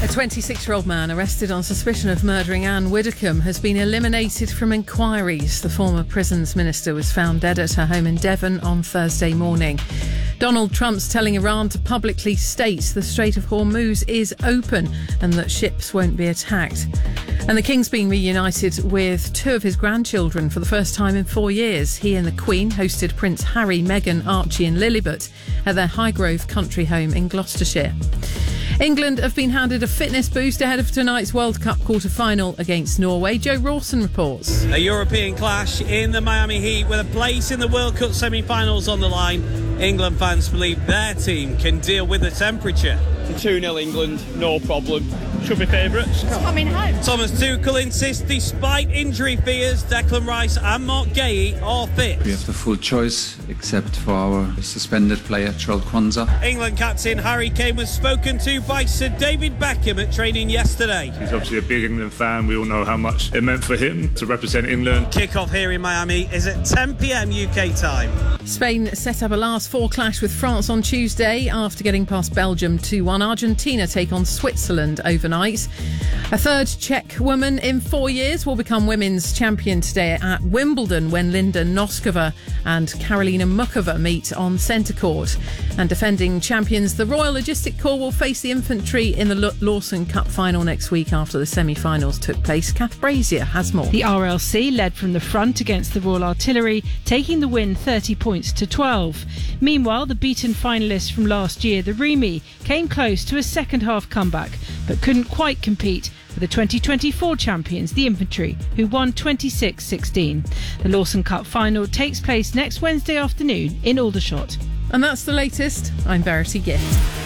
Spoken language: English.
A 26-year-old man arrested on suspicion of murdering Anne Widdecombe has been eliminated from inquiries. The former prisons minister was found dead at her home in Devon on Thursday morning. Donald Trump's telling Iran to publicly state the Strait of Hormuz is open and that ships won't be attacked. And the King's been reunited with two of his grandchildren for the first time in 4 years. He and the Queen hosted Prince Harry, Meghan, Archie and Lilibet at their Highgrove country home in Gloucestershire. England have been handed a fitness boost ahead of tonight's World Cup quarter-final against Norway. Joe Rawson reports. A European clash in the Miami Heat with a place in the World Cup semi-finals on the line. England fans believe their team can deal with the temperature. 2-0 England, no problem. Should be favourites. Coming home. Thomas Tuchel insists despite injury fears, Declan Rice and Mark Gahey are fit. We have the full choice except for our suspended player, Charles Kwanzaa. England captain Harry Kane was spoken to by Sir David Beckham at training yesterday. He's obviously a big England fan. We all know how much it meant for him to represent England. Kick-off here in Miami is at 10 p.m. UK time. Spain set up a last four clash with France on Tuesday after getting past Belgium 2-1. Argentina take on Switzerland overnight. A third Czech woman in 4 years will become women's champion today at Wimbledon when Linda Noskova and Karolina Mukova meet on centre court. And defending champions, the Royal Logistic Corps will face the infantry in the Lawson Cup final next week after the semi-finals took place. Kath Brazier has more. The RLC led from the front against the Royal Artillery, taking the win 30 points to 12. Meanwhile, the beaten finalists from last year, the Remy, came close to a second-half comeback, but couldn't quite compete with the 2024 champions, the Infantry, who won 26-16. The Lawson Cup final takes place next Wednesday afternoon in Aldershot. And that's the latest. I'm Verity Gift.